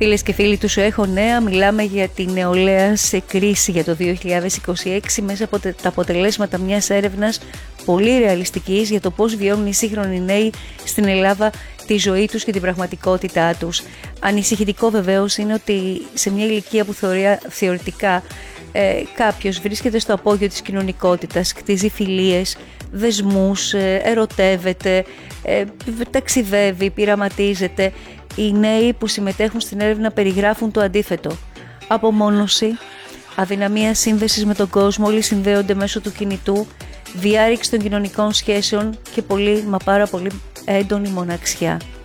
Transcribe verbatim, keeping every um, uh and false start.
Φίλες και φίλοι του Σου Έχω Νέα, μιλάμε για τη νεολαία σε κρίση για το δύο χιλιάδες είκοσι έξι μέσα από τα αποτελέσματα μιας έρευνας πολύ ρεαλιστικής για το πώς βιώνουν οι σύγχρονοι νέοι στην Ελλάδα τη ζωή τους και την πραγματικότητά τους. Ανησυχητικό βεβαίως είναι ότι σε μια ηλικία που θεωρία, θεωρητικά ε, κάποιος βρίσκεται στο απόγειο της κοινωνικότητας, κτίζει φιλίες, δεσμούς, ε, ερωτεύεται, ε, ταξιδεύει, πειραματίζεται. Οι νέοι που συμμετέχουν στην έρευνα περιγράφουν το αντίθετο. Απομόνωση, αδυναμία σύνδεσης με τον κόσμο, όλοι συνδέονται μέσω του κινητού, διάρρηξη των κοινωνικών σχέσεων και πολύ μα πάρα πολύ έντονη μοναξιά.